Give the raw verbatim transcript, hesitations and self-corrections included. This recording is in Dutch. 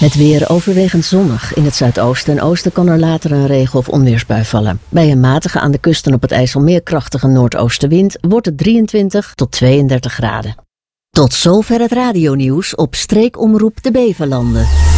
Het weer overwegend zonnig. In het zuidoosten en oosten kan er later een regen- of onweersbui vallen. Bij een matige aan de kust en op het IJsselmeer krachtige noordoostenwind wordt het drieëntwintig tot tweeëndertig graden. Tot zover het radionieuws op streekomroep de Beverlanden.